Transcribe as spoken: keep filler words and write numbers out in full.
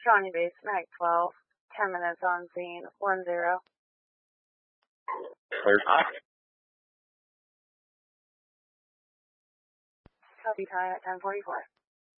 Shawnee Base, Mag twelve, ten minutes on scene, one zero. Clear. Copy time at ten forty-four.